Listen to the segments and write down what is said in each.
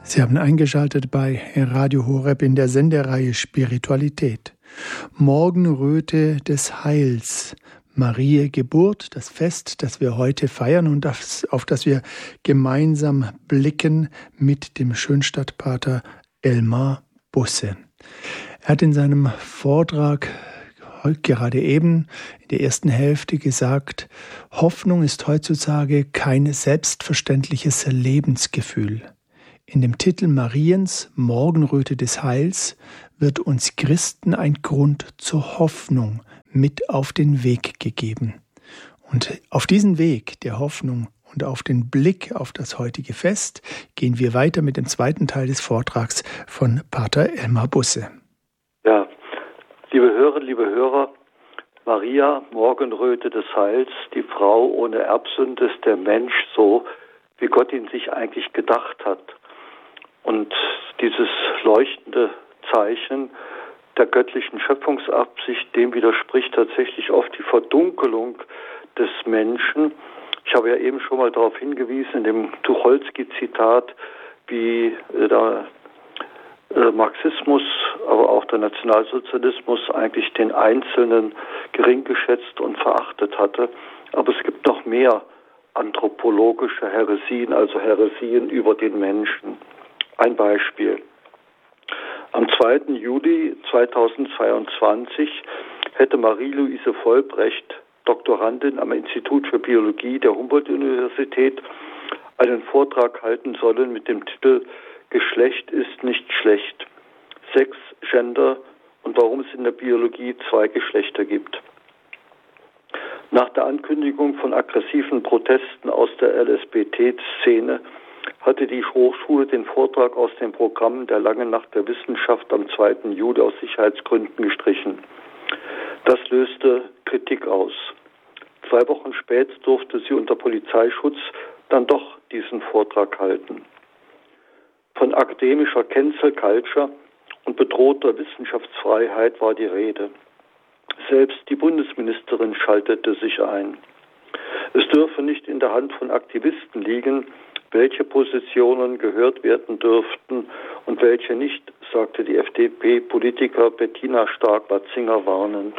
Sie haben eingeschaltet bei Radio Horeb in der Sendereihe Spiritualität. Morgenröte des Heils. Mariä Geburt, das Fest, das wir heute feiern und auf das wir gemeinsam blicken mit dem Schönstadtpater Elmar Busse. Er hat in seinem Vortrag gerade eben in der ersten Hälfte gesagt, Hoffnung ist heutzutage kein selbstverständliches Lebensgefühl. In dem Titel Mariens Morgenröte des Heils wird uns Christen ein Grund zur Hoffnung mit auf den Weg gegeben. Und auf diesen Weg der Hoffnung und auf den Blick auf das heutige Fest gehen wir weiter mit dem zweiten Teil des Vortrags von Pater Elmar Busse. Ja, liebe Hörerinnen, liebe Hörer, Maria, Morgenröte des Heils, die Frau ohne Erbsünde, ist der Mensch so, wie Gott ihn sich eigentlich gedacht hat. Und dieses leuchtende Zeichen der göttlichen Schöpfungsabsicht, dem widerspricht tatsächlich oft die Verdunkelung des Menschen. Ich habe ja eben schon mal darauf hingewiesen, in dem Tucholsky-Zitat, wie der Marxismus, aber auch der Nationalsozialismus eigentlich den Einzelnen gering geschätzt und verachtet hatte. Aber es gibt noch mehr anthropologische Häresien, also Häresien über den Menschen. Ein Beispiel. Am 2. Juli 2022 hätte Marie-Louise Vollbrecht, Doktorandin am Institut für Biologie der Humboldt-Universität, einen Vortrag halten sollen mit dem Titel Geschlecht ist nicht schlecht. Sex, Gender und warum es in der Biologie 2 Geschlechter gibt. Nach der Ankündigung von aggressiven Protesten aus der LSBT-Szene hatte die Hochschule den Vortrag aus dem Programm der Langen Nacht der Wissenschaft am 2. Juli aus Sicherheitsgründen gestrichen. Das löste Kritik aus. 2 Wochen später durfte sie unter Polizeischutz dann doch diesen Vortrag halten. Von akademischer Cancel Culture und bedrohter Wissenschaftsfreiheit war die Rede. Selbst die Bundesministerin schaltete sich ein. Es dürfe nicht in der Hand von Aktivisten liegen, welche Positionen gehört werden dürften und welche nicht, sagte die FDP-Politiker Bettina Stark-Watzinger warnend.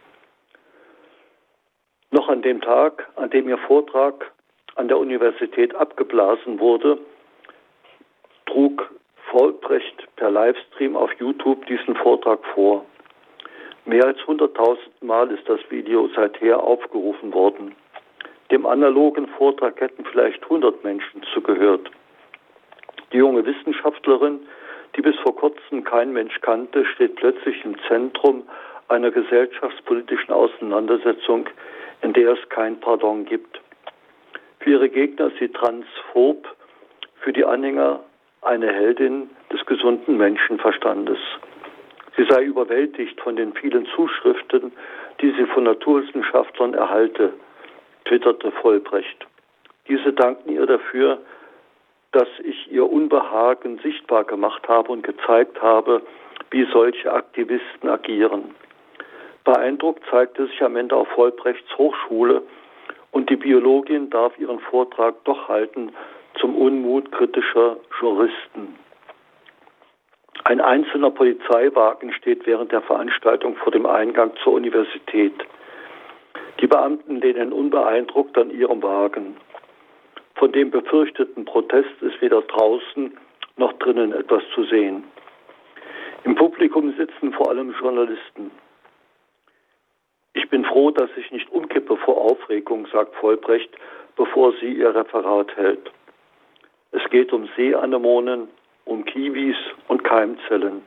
Noch an dem Tag, an dem ihr Vortrag an der Universität abgeblasen wurde, trug Vollbrecht per Livestream auf YouTube diesen Vortrag vor. Mehr als 100.000 Mal ist das Video seither aufgerufen worden. Dem analogen Vortrag hätten vielleicht 100 Menschen zugehört. Die junge Wissenschaftlerin, die bis vor kurzem kein Mensch kannte, steht plötzlich im Zentrum einer gesellschaftspolitischen Auseinandersetzung, in der es kein Pardon gibt. Für ihre Gegner ist sie transphob, für die Anhänger eine Heldin des gesunden Menschenverstandes. Sie sei überwältigt von den vielen Zuschriften, die sie von Naturwissenschaftlern erhalte, twitterte Vollbrecht. Diese danken ihr dafür, dass ich ihr Unbehagen sichtbar gemacht habe und gezeigt habe, wie solche Aktivisten agieren. Beeindruckt zeigte sich am Ende auch Vollbrechts Hochschule und die Biologin darf ihren Vortrag doch halten zum Unmut kritischer Juristen. Ein einzelner Polizeiwagen steht während der Veranstaltung vor dem Eingang zur Universität. Die Beamten lehnen unbeeindruckt an ihrem Wagen. Von dem befürchteten Protest ist weder draußen noch drinnen etwas zu sehen. Im Publikum sitzen vor allem Journalisten. Ich bin froh, dass ich nicht umkippe vor Aufregung, sagt Vollbrecht, bevor sie ihr Referat hält. Es geht um Seeanemonen, um Kiwis und Keimzellen.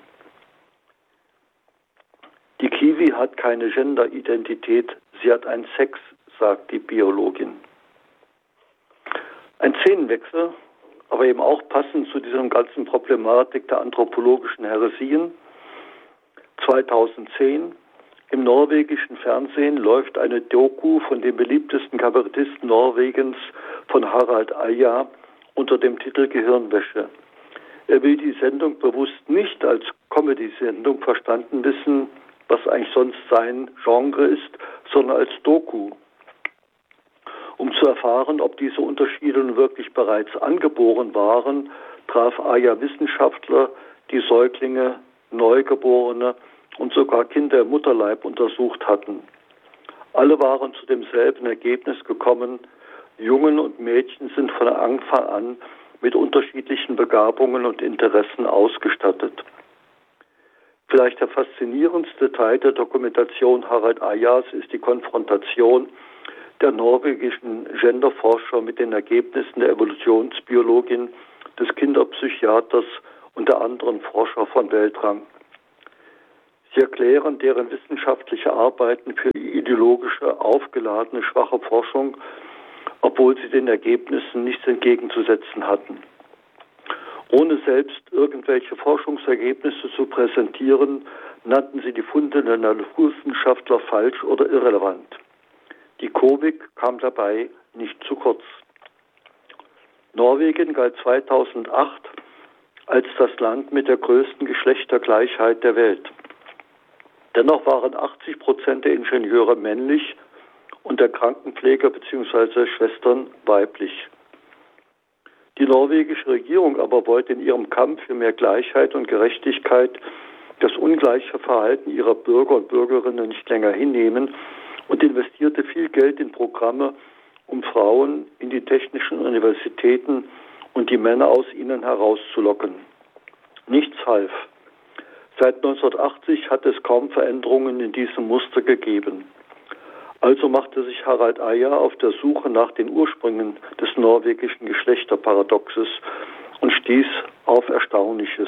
Die Kiwi hat keine Genderidentität, sie hat einen Sex, sagt die Biologin. Ein Szenenwechsel, aber eben auch passend zu dieser ganzen Problematik der anthropologischen Häresien. 2010 im norwegischen Fernsehen läuft eine Doku von dem beliebtesten Kabarettisten Norwegens, von Harald Eia, unter dem Titel Gehirnwäsche. Er will die Sendung bewusst nicht als Comedy-Sendung verstanden wissen, was eigentlich sonst sein Genre ist, sondern als Doku. Um zu erfahren, ob diese Unterschiede nun wirklich bereits angeboren waren, traf Aya Wissenschaftler, die Säuglinge, Neugeborene und sogar Kinder im Mutterleib untersucht hatten. Alle waren zu demselben Ergebnis gekommen: Jungen und Mädchen sind von Anfang an mit unterschiedlichen Begabungen und Interessen ausgestattet. Vielleicht der faszinierendste Teil der Dokumentation Harald Ayas ist die Konfrontation der norwegischen Genderforscher mit den Ergebnissen der Evolutionsbiologin, des Kinderpsychiaters und der anderen Forscher von Weltrang. Sie erklären deren wissenschaftliche Arbeiten für ideologische, aufgeladene, schwache Forschung, obwohl sie den Ergebnissen nichts entgegenzusetzen hatten. Ohne selbst irgendwelche Forschungsergebnisse zu präsentieren, nannten sie die Funde der Naturwissenschaftler falsch oder irrelevant. Die Komik kam dabei nicht zu kurz. Norwegen galt 2008 als das Land mit der größten Geschlechtergleichheit der Welt. Dennoch waren 80% der Ingenieure männlich und der Krankenpfleger bzw. Schwestern weiblich. Die norwegische Regierung aber wollte in ihrem Kampf für mehr Gleichheit und Gerechtigkeit das ungleiche Verhalten ihrer Bürger und Bürgerinnen nicht länger hinnehmen und investierte viel Geld in Programme, um Frauen in die technischen Universitäten und die Männer aus ihnen herauszulocken. Nichts half. Seit 1980 hat es kaum Veränderungen in diesem Muster gegeben. Also machte sich Harald Aya auf der Suche nach den Ursprüngen des norwegischen Geschlechterparadoxes und stieß auf Erstaunliches.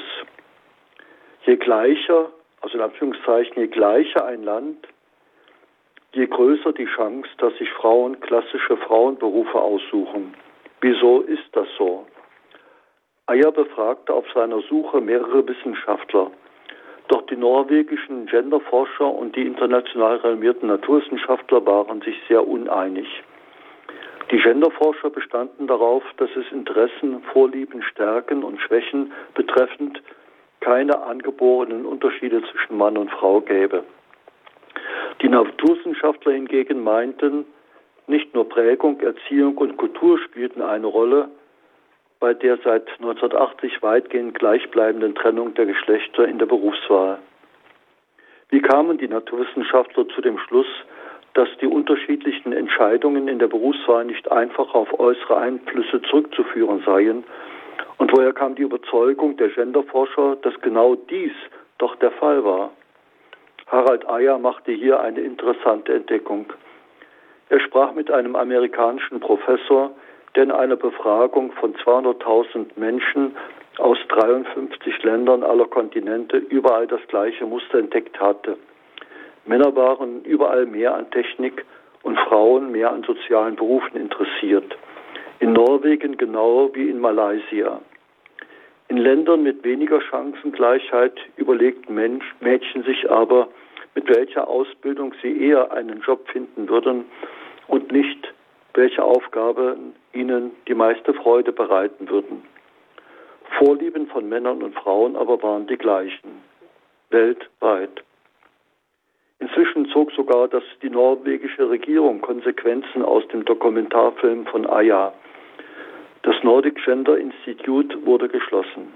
Je gleicher, also in Anführungszeichen, je gleicher ein Land, je größer die Chance, dass sich Frauen klassische Frauenberufe aussuchen. Wieso ist das so? Aya befragte auf seiner Suche mehrere Wissenschaftler. Doch die norwegischen Genderforscher und die international renommierten Naturwissenschaftler waren sich sehr uneinig. Die Genderforscher bestanden darauf, dass es Interessen, Vorlieben, Stärken und Schwächen betreffend keine angeborenen Unterschiede zwischen Mann und Frau gäbe. Die Naturwissenschaftler hingegen meinten, nicht nur Prägung, Erziehung und Kultur spielten eine Rolle bei der seit 1980 weitgehend gleichbleibenden Trennung der Geschlechter in der Berufswahl. Wie kamen die Naturwissenschaftler zu dem Schluss, dass die unterschiedlichen Entscheidungen in der Berufswahl nicht einfach auf äußere Einflüsse zurückzuführen seien? Und woher kam die Überzeugung der Genderforscher, dass genau dies doch der Fall war? Harald Aya machte hier eine interessante Entdeckung. Er sprach mit einem amerikanischen Professor, der in einer Befragung von 200.000 Menschen aus 53 Ländern aller Kontinente überall das gleiche Muster entdeckt hatte. Männer waren überall mehr an Technik und Frauen mehr an sozialen Berufen interessiert. In Norwegen genau wie in Malaysia. In Ländern mit weniger Chancengleichheit überlegten Mädchen sich aber, mit welcher Ausbildung sie eher einen Job finden würden und nicht, welche Aufgaben ihnen die meiste Freude bereiten würden. Vorlieben von Männern und Frauen aber waren die gleichen, weltweit. Inzwischen zog sogar die norwegische Regierung Konsequenzen aus dem Dokumentarfilm von Aya. Das Nordic Gender Institute wurde geschlossen.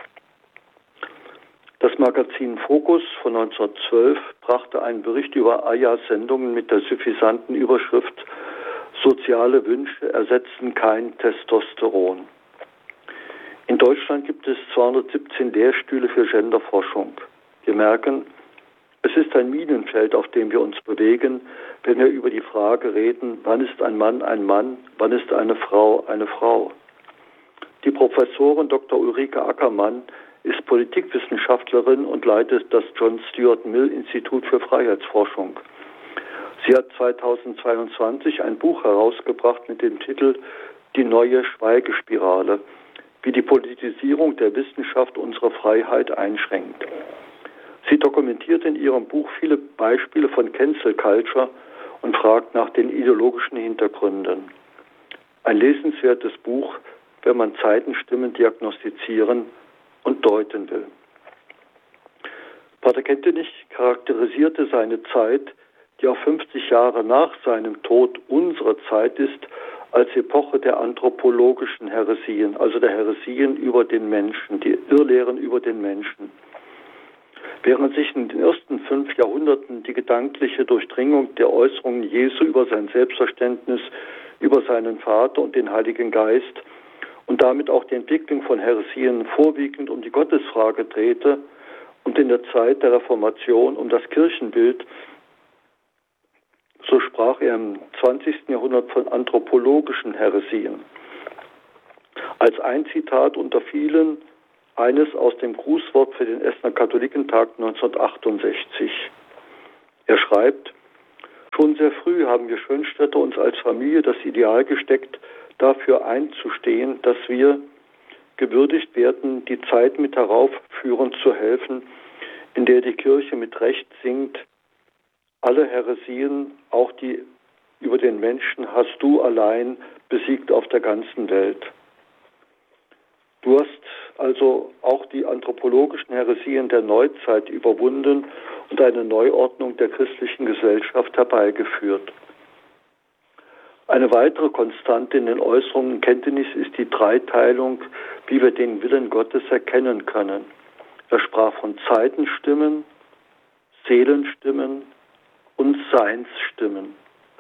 Das Magazin Focus von 1912 brachte einen Bericht über Ayas Sendungen mit der suffisanten Überschrift „Soziale Wünsche ersetzen kein Testosteron“. In Deutschland gibt es 217 Lehrstühle für Genderforschung. Wir merken, es ist ein Minenfeld, auf dem wir uns bewegen, wenn wir über die Frage reden, wann ist ein Mann, wann ist eine Frau eine Frau. Die Professorin Dr. Ulrike Ackermann ist Politikwissenschaftlerin und leitet das John Stuart Mill Institut für Freiheitsforschung. Sie hat 2022 ein Buch herausgebracht mit dem Titel »Die neue Schweigespirale«, wie die Politisierung der Wissenschaft unsere Freiheit einschränkt. Sie dokumentiert in ihrem Buch viele Beispiele von Cancel Culture und fragt nach den ideologischen Hintergründen. Ein lesenswertes Buch, wenn man Zeitenstimmen diagnostizieren und deuten will. Pater Kentenich charakterisierte seine Zeit, die auch 50 Jahre nach seinem Tod unsere Zeit ist, als Epoche der anthropologischen Häresien, also der Häresien über den Menschen, die Irrlehren über den Menschen. Während sich in den ersten 5 Jahrhunderten die gedankliche Durchdringung der Äußerungen Jesu über sein Selbstverständnis, über seinen Vater und den Heiligen Geist und damit auch die Entwicklung von Häresien vorwiegend um die Gottesfrage drehte und in der Zeit der Reformation um das Kirchenbild, so sprach er im 20. Jahrhundert von anthropologischen Häresien. Als ein Zitat unter vielen, eines aus dem Grußwort für den Essener Katholikentag 1968. Er schreibt: Schon sehr früh haben wir Schönstädter uns als Familie das Ideal gesteckt, dafür einzustehen, dass wir gewürdigt werden, die Zeit mit heraufführen zu helfen, in der die Kirche mit Recht singt: Alle Häresien, auch die über den Menschen, hast du allein besiegt auf der ganzen Welt. Du hast also auch die anthropologischen Häresien der Neuzeit überwunden und eine Neuordnung der christlichen Gesellschaft herbeigeführt. Eine weitere Konstante in den Äußerungen Kentenis ist die Dreiteilung, wie wir den Willen Gottes erkennen können. Er sprach von Zeitenstimmen, Seelenstimmen und Seinsstimmen.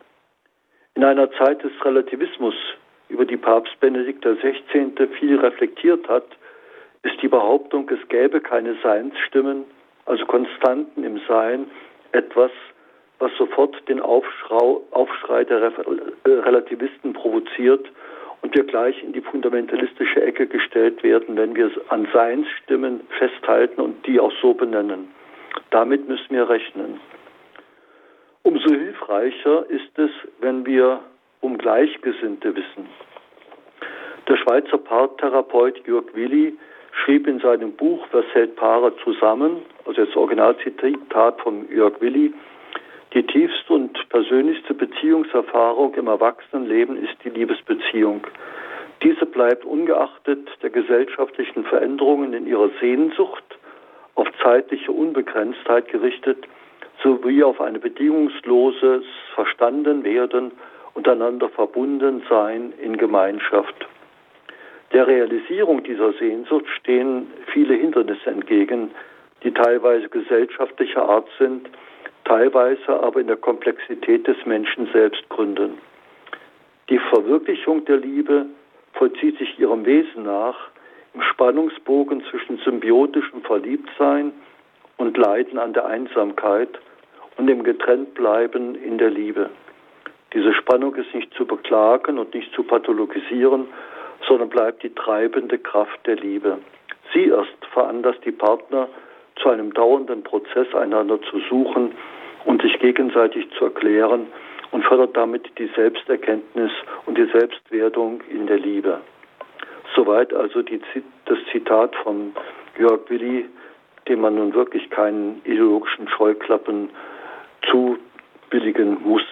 In einer Zeit des Relativismus, über die Papst Benedikt XVI. Viel reflektiert hat, ist die Behauptung, es gäbe keine Seinsstimmen, also Konstanten im Sein, etwas, was sofort den Aufschrei der Relativisten provoziert und wir gleich in die fundamentalistische Ecke gestellt werden, wenn wir an Seinsstimmen festhalten und die auch so benennen. Damit müssen wir rechnen. Umso hilfreicher ist es, wenn wir um Gleichgesinnte wissen. Der Schweizer Paartherapeut Jörg Willi schrieb in seinem Buch Was hält Paare zusammen, also das Originalzitat von Jörg Willi: Die tiefste und persönlichste Beziehungserfahrung im Erwachsenenleben ist die Liebesbeziehung. Diese bleibt ungeachtet der gesellschaftlichen Veränderungen in ihrer Sehnsucht auf zeitliche Unbegrenztheit gerichtet, sowie auf ein bedingungsloses Verstandenwerden und einander verbunden sein in Gemeinschaft. Der Realisierung dieser Sehnsucht stehen viele Hindernisse entgegen, die teilweise gesellschaftlicher Art sind, teilweise aber in der Komplexität des Menschen selbst gründen. Die Verwirklichung der Liebe vollzieht sich ihrem Wesen nach im Spannungsbogen zwischen symbiotischem Verliebtsein und Leiden an der Einsamkeit und dem Getrenntbleiben in der Liebe. Diese Spannung ist nicht zu beklagen und nicht zu pathologisieren, sondern bleibt die treibende Kraft der Liebe. Sie erst veranlasst die Partner zu einem dauernden Prozess, einander zu suchen und sich gegenseitig zu erklären und fördert damit die Selbsterkenntnis und die Selbstwertung in der Liebe. Soweit also das Zitat von Jörg Willi, dem man nun wirklich keinen ideologischen Scheuklappen zubilligen muss.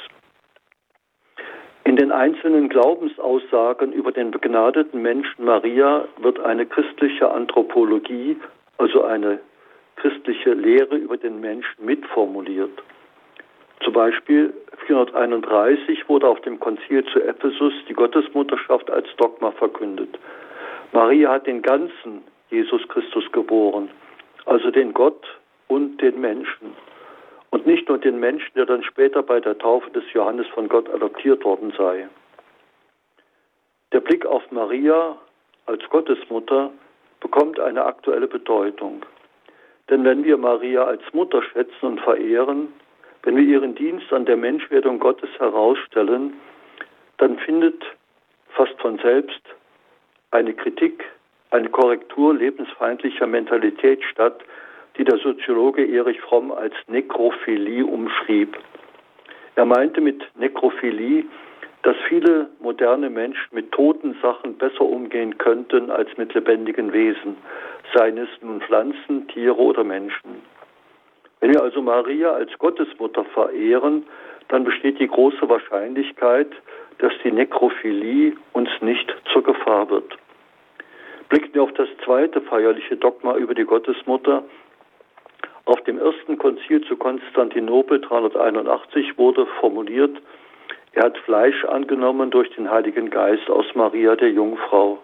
In den einzelnen Glaubensaussagen über den begnadeten Menschen Maria wird eine christliche Anthropologie, also eine christliche Lehre über den Menschen mitformuliert. Zum Beispiel 431 wurde auf dem Konzil zu Ephesus die Gottesmutterschaft als Dogma verkündet. Maria hat den ganzen Jesus Christus geboren, also den Gott und den Menschen. Und nicht nur den Menschen, der dann später bei der Taufe des Johannes von Gott adoptiert worden sei. Der Blick auf Maria als Gottesmutter bekommt eine aktuelle Bedeutung. Denn wenn wir Maria als Mutter schätzen und verehren, wenn wir ihren Dienst an der Menschwerdung Gottes herausstellen, dann findet fast von selbst eine Kritik, eine Korrektur lebensfeindlicher Mentalität statt, die der Soziologe Erich Fromm als Nekrophilie umschrieb. Er meinte mit Nekrophilie, dass viele moderne Menschen mit toten Sachen besser umgehen könnten als mit lebendigen Wesen, seien es nun Pflanzen, Tiere oder Menschen. Wenn wir also Maria als Gottesmutter verehren, dann besteht die große Wahrscheinlichkeit, dass die Nekrophilie uns nicht zur Gefahr wird. Blicken wir auf das zweite feierliche Dogma über die Gottesmutter. Auf dem ersten Konzil zu Konstantinopel 381 wurde formuliert: Er hat Fleisch angenommen durch den Heiligen Geist aus Maria, der Jungfrau.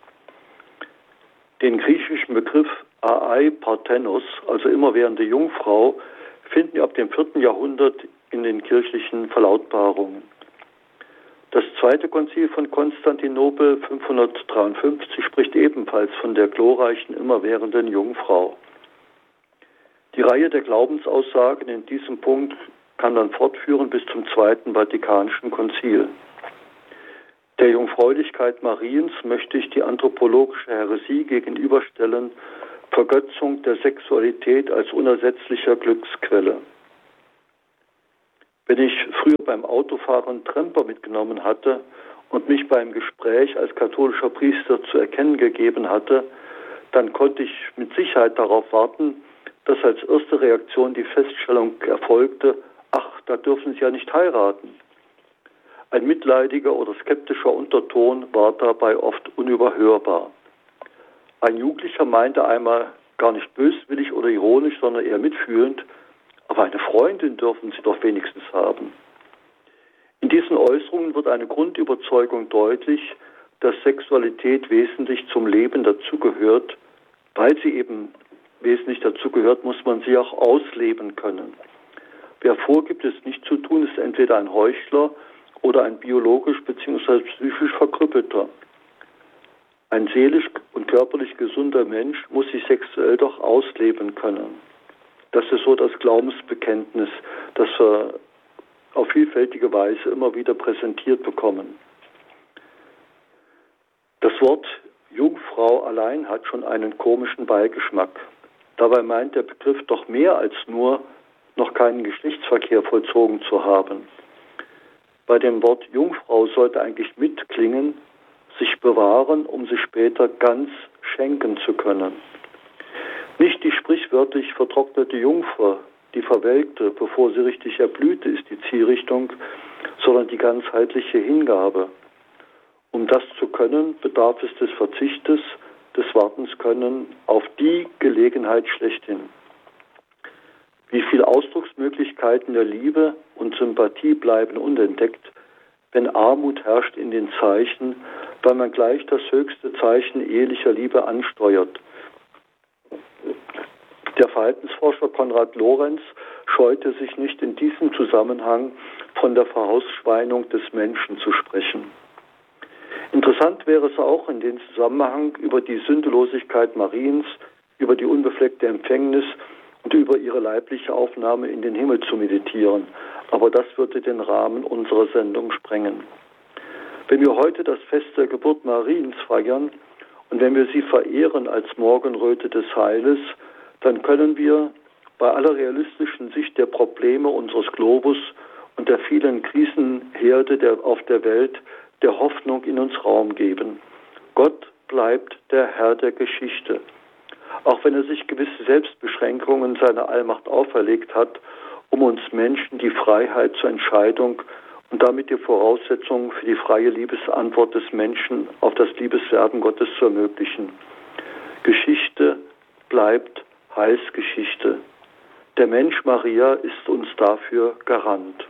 Den griechischen Begriff Ai Parthenos, also immerwährende Jungfrau, finden wir ab dem 4. Jahrhundert in den kirchlichen Verlautbarungen. Das Zweite Konzil von Konstantinopel 553 spricht ebenfalls von der glorreichen, immerwährenden Jungfrau. Die Reihe der Glaubensaussagen in diesem Punkt kann dann fortführen bis zum Zweiten Vatikanischen Konzil. Der Jungfräulichkeit Mariens möchte ich die anthropologische Häresie gegenüberstellen, Vergötzung der Sexualität als unersetzlicher Glücksquelle. Wenn ich früher beim Autofahren Tremper mitgenommen hatte und mich beim Gespräch als katholischer Priester zu erkennen gegeben hatte, dann konnte ich mit Sicherheit darauf warten, dass als erste Reaktion die Feststellung erfolgte, ach, da dürfen Sie ja nicht heiraten. Ein mitleidiger oder skeptischer Unterton war dabei oft unüberhörbar. Ein Jugendlicher meinte einmal gar nicht böswillig oder ironisch, sondern eher mitfühlend, aber eine Freundin dürfen Sie doch wenigstens haben. In diesen Äußerungen wird eine Grundüberzeugung deutlich, dass Sexualität wesentlich zum Leben dazugehört. Weil sie eben wesentlich dazugehört, muss man sie auch ausleben können. Wer vorgibt, es nicht zu tun, ist entweder ein Heuchler oder ein biologisch bzw. psychisch Verkrüppelter. Ein seelisch und körperlich gesunder Mensch muss sich sexuell doch ausleben können. Das ist so das Glaubensbekenntnis, das wir auf vielfältige Weise immer wieder präsentiert bekommen. Das Wort Jungfrau allein hat schon einen komischen Beigeschmack. Dabei meint der Begriff doch mehr als nur, noch keinen Geschlechtsverkehr vollzogen zu haben. Bei dem Wort Jungfrau sollte eigentlich mitklingen, sich bewahren, um sich später ganz schenken zu können. Nicht die sprichwörtlich vertrocknete Jungfer, die verwelkte, bevor sie richtig erblühte, ist die Zielrichtung, sondern die ganzheitliche Hingabe. Um das zu können, bedarf es des Verzichtes, des Wartenskönnen auf die Gelegenheit schlechthin. Wie viele Ausdrucksmöglichkeiten der Liebe und Sympathie bleiben unentdeckt, wenn Armut herrscht in den Zeichen, weil man gleich das höchste Zeichen ehelicher Liebe ansteuert. Der Verhaltensforscher Konrad Lorenz scheute sich nicht, in diesem Zusammenhang von der Verhausschweinung des Menschen zu sprechen. Interessant wäre es auch, in dem Zusammenhang über die Sündelosigkeit Mariens, über die unbefleckte Empfängnis und über ihre leibliche Aufnahme in den Himmel zu meditieren. Aber das würde den Rahmen unserer Sendung sprengen. Wenn wir heute das Fest der Geburt Mariens feiern und wenn wir sie verehren als Morgenröte des Heiles, dann können wir bei aller realistischen Sicht der Probleme unseres Globus und der vielen Krisenherde auf der Welt der Hoffnung in uns Raum geben. Gott bleibt der Herr der Geschichte. Auch wenn er sich gewisse Selbstbeschränkungen seiner Allmacht auferlegt hat, um uns Menschen die Freiheit zur Entscheidung und damit die Voraussetzungen für die freie Liebesantwort des Menschen auf das Liebeswerden Gottes zu ermöglichen. Geschichte bleibt Heilsgeschichte. Der Mensch Maria ist uns dafür Garant.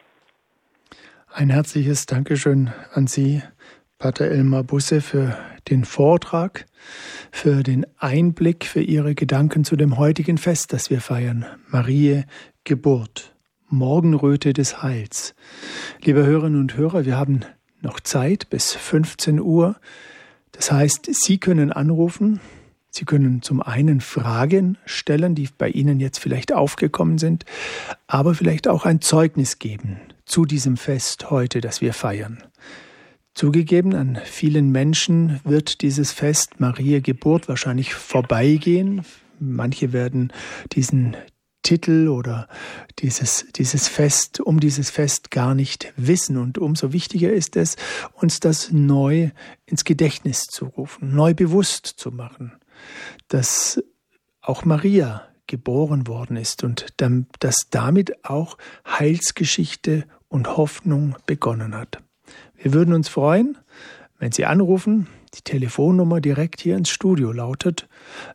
Ein herzliches Dankeschön an Sie, Pater Elmar Busse, für den Vortrag, für den Einblick, für Ihre Gedanken zu dem heutigen Fest, das wir feiern. Mariä Geburt, Morgenröte des Heils. Liebe Hörerinnen und Hörer, wir haben noch Zeit bis 15 Uhr. Das heißt, Sie können anrufen. Sie können zum einen Fragen stellen, die bei Ihnen jetzt vielleicht aufgekommen sind, aber vielleicht auch ein Zeugnis geben zu diesem Fest heute, das wir feiern. Zugegeben, an vielen Menschen wird dieses Fest Mariä Geburt wahrscheinlich vorbeigehen. Manche werden diesen Titel oder dieses Fest gar nicht wissen. Und umso wichtiger ist es, uns das neu ins Gedächtnis zu rufen, neu bewusst zu machen, dass auch Maria geboren worden ist und dass damit auch Heilsgeschichte und Hoffnung begonnen hat. Wir würden uns freuen, wenn Sie anrufen. Die Telefonnummer direkt hier ins Studio lautet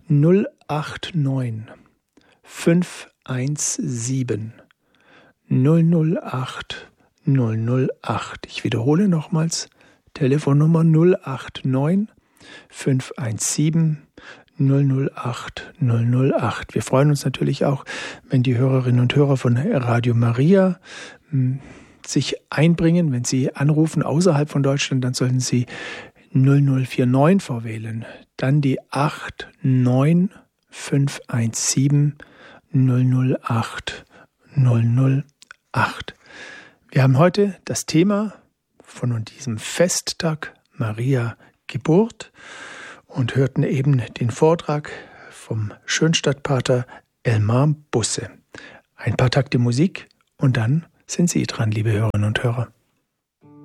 089 517 008 008. Ich wiederhole nochmals, Telefonnummer 089 517 008 008. Wir freuen uns natürlich auch, wenn die Hörerinnen und Hörer von Radio Maria sich einbringen. Wenn Sie anrufen außerhalb von Deutschland, dann sollten Sie 0049 vorwählen. Dann die 89 517 008 008. Wir haben heute das Thema von diesem Festtag Maria Geburt und hörten eben den Vortrag vom Schönstadtpater Elmar Busse. Ein paar Takte Musik und dann sind Sie dran, liebe Hörerinnen und Hörer.